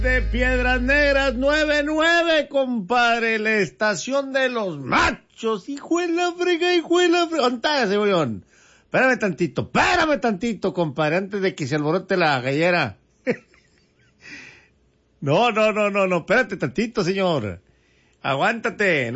De Piedras Negras 99, compadre, la estación de los machos. Hijo de la frega. ¿Dónde está, cebollón? Espérame tantito, compadre, antes de que se alborote la gallera. No, espérate tantito, señor. Aguántate.